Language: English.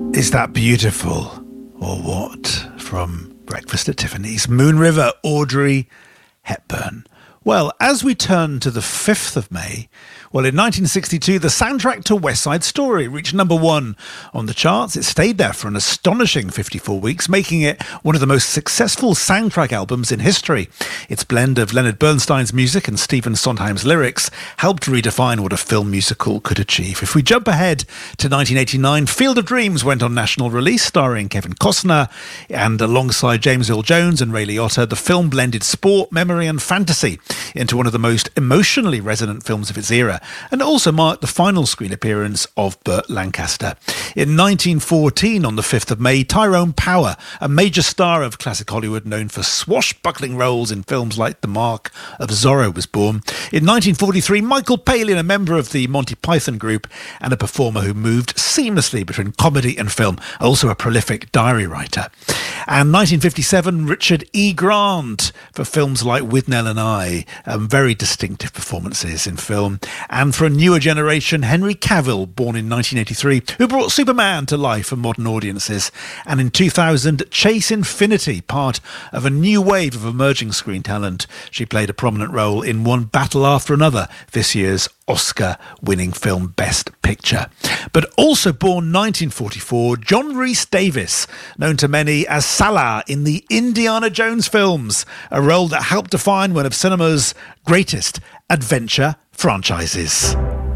Is that beautiful or what? From Breakfast at Tiffany's. Moon River, Audrey Hepburn. Well, as we turn to the 5th of May, well, in 1962, the soundtrack to West Side Story reached number 1 on the charts. It stayed there for an astonishing 54 weeks, making it one of the most successful soundtrack albums in history. Its blend of Leonard Bernstein's music and Stephen Sondheim's lyrics helped redefine what a film musical could achieve. If we jump ahead to 1989, Field of Dreams went on national release, starring Kevin Costner, and alongside James Earl Jones and Ray Liotta, the film blended sport, memory and fantasy into one of the most emotionally resonant films of its era, and also marked the final screen appearance of Burt Lancaster. In 1914, on the 5th of May, Tyrone Power, a major star of classic Hollywood known for swashbuckling roles in films like The Mark of Zorro, was born. In 1943, Michael Palin, a member of the Monty Python group and a performer who moved seamlessly between comedy and film, also a prolific diary writer. And 1957, Richard E. Grant for films like With Nell and I, very distinctive performances in film. And for a newer generation, Henry Cavill, born in 1983, who brought Superman to life for modern audiences. And in 2000, Chase Infinity, part of a new wave of emerging screen talent. She played a prominent role in one battle after another, this year's Oscar-winning film Best Picture. But also born 1944, John Rhys Davis, known to many as Salah in the Indiana Jones films, a role that helped define one of cinema's greatest adventure franchises.